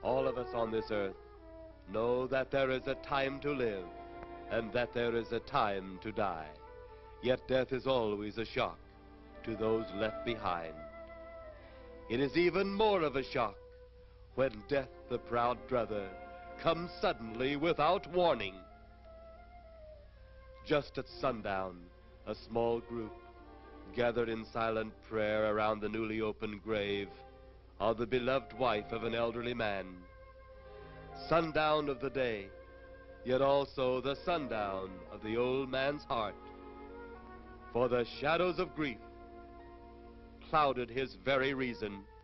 All of us on this earth know that there is a time to live and that there is a time to die. Yet death is always a shock to those left behind. It is even more of a shock when death, the proud brother, comes suddenly without warning. Just at sundown, a small group gathered in silent prayer around the newly opened grave of the beloved wife of an elderly man. Sundown of the day, yet also the sundown of the old man's heart. For the shadows of grief clouded his very reason.